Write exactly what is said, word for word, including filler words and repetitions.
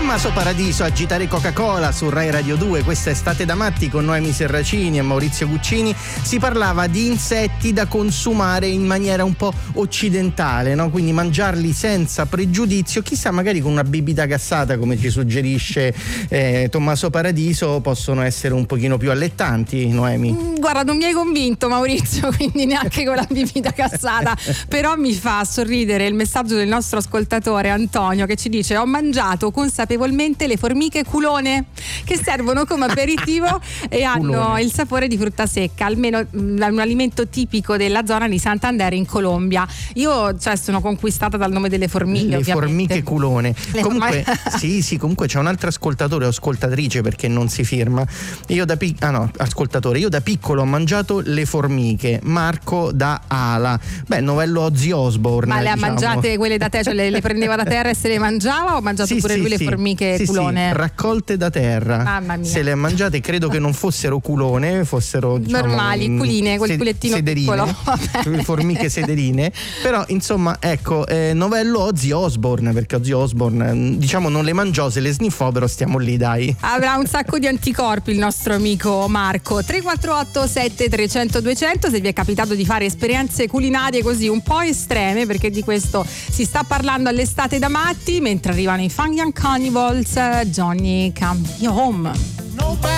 Tommaso Paradiso, Agitare Coca-Cola su Rai Radio due. Questa è Estate da Matti con Noemi Serracini e Maurizio Guccini. Si parlava di insetti da consumare in maniera un po' occidentale, no? Quindi mangiarli senza pregiudizio. Chissà, magari con una bibita gassata, come ci suggerisce eh, Tommaso Paradiso, possono essere un pochino più allettanti, Noemi. Mm, guarda, non mi hai convinto, Maurizio, quindi neanche con la bibita gassata. Però mi fa sorridere il messaggio del nostro ascoltatore Antonio, che ci dice: ho mangiato consapevolmente le formiche culone, che servono come aperitivo e hanno il sapore di frutta secca, almeno mh, un alimento tipico della zona di Santander in Colombia. Io cioè sono conquistata dal nome delle formiche, le ovviamente. Formiche culone. Le comunque form- sì sì comunque c'è un altro ascoltatore o ascoltatrice, perché non si firma. Io da pic- ah no ascoltatore io da piccolo ho mangiato le formiche. Marco da Ala. Beh, novello Ozzy Osbourne. Ma le ha diciamo. mangiate quelle da te, cioè le, le prendeva da terra e se le mangiava, o ha mangiato Sì, pure sì, lui le sì. formiche Sì, culone? sì, raccolte da terra. Mamma mia. Se le ha mangiate, credo che non fossero culone, fossero diciamo, normali, culine, quel sed- culettino sederine, piccolo. Vabbè. formiche sederine. Però insomma, ecco, eh, novello Ozzy Osbourne, perché Ozzy Osbourne diciamo non le mangiò, se le sniffò, però stiamo lì, dai. Avrà un sacco di anticorpi il nostro amico Marco. Tre quattro otto sette trecento duecento, se vi è capitato di fare esperienze culinarie così un po' estreme, perché di questo si sta parlando all'Estate da Matti, mentre arrivano i Funk Young Cannibals. Johnny Come Home.